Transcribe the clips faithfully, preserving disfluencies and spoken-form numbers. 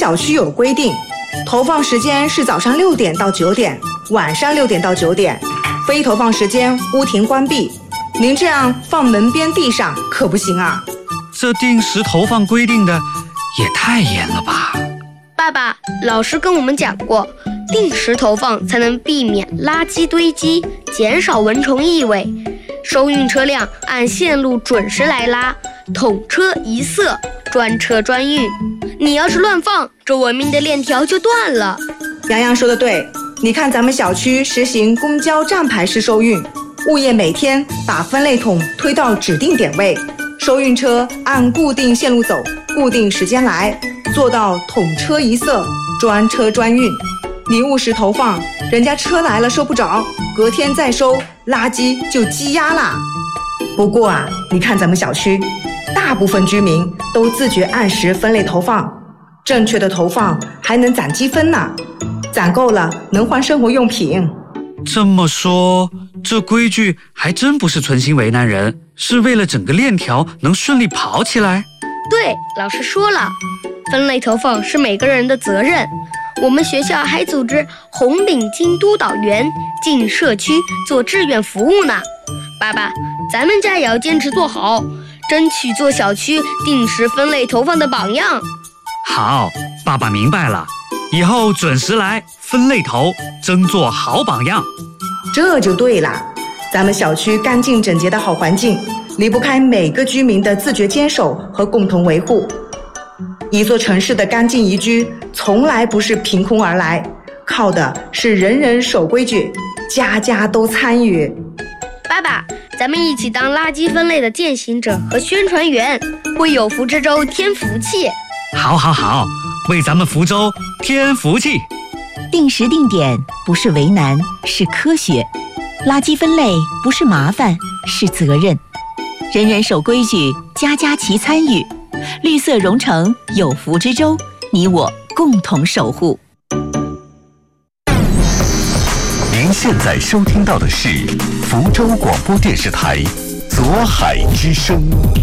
小区有规定，投放时间是早上六点到九点，晚上六点到九点，非投放时间屋庭关闭。您这样放门边地上可不行啊！ 这定时投放规定的也太严了吧？ 爸爸，老师跟我们讲过，定时投放才能避免垃圾堆积，减少蚊虫异味。收运车辆按线路准时来拉，统车一色，专车专运。你要是乱放，这文明的链条就断了。 洋洋说的对，你看咱们小区实行公交站牌式收运，物业每天把分类桶推到指定点位，收运车按固定线路走，固定时间来，做到统车一色，专车专运。你务实投放，人家车来了收不着，隔天再收，垃圾就积压啦。不过啊，你看咱们小区，大部分居民都自觉按时分类投放，正确的投放还能攒积分呢，攒够了能换生活用品。 这么说，这规矩还真不是存心为难人，是为了整个链条能顺利跑起来。 对，老师说了，分类投放是每个人的责任。我们学校还组织红领巾督导员进社区做志愿服务呢。爸爸，咱们家也要坚持做好，争取做小区定时分类投放的榜样。 好，爸爸明白了，以后准时来分类投，争做好榜样。 这就对了，咱们小区干净整洁的好环境，离不开每个居民的自觉坚守和共同维护。一座城市的干净宜居，从来不是凭空而来，靠的是人人守规矩，家家都参与。 爸爸，咱们一起当垃圾分类的践行者和宣传员，为有福之州添福气。 好好好，为咱们福州添福气。 定时定点不是为难，是科学；垃圾分类不是麻烦，是责任。人人守规矩，家家齐参与。绿色融城，有福之州，你我共同守护。 您现在收听到的是福州广播电视台左海之声。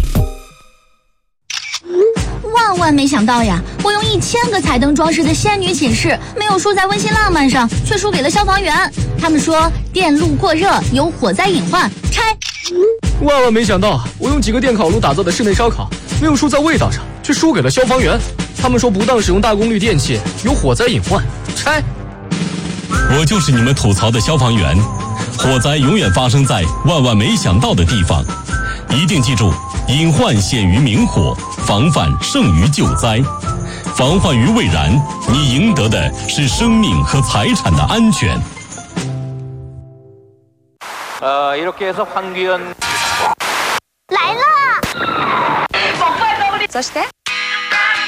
万万没想到呀！我用一千个彩灯装饰的仙女寝室，没有输在温馨浪漫上，却输给了消防员。他们说电路过热有火灾隐患，拆。 万万没想到，我用几个电烤炉打造的室内烧烤，没有输在味道上，却输给了消防员。他们说不当使用大功率电器有火灾隐患，拆。 我就是你们吐槽的消防员，火灾永远发生在万万没想到的地方。一定记住，隐患显于明火，防范胜于救灾。防患于未然，你赢得的是生命和财产的安全。 呃이렇게 해서 황규현 来了。 そして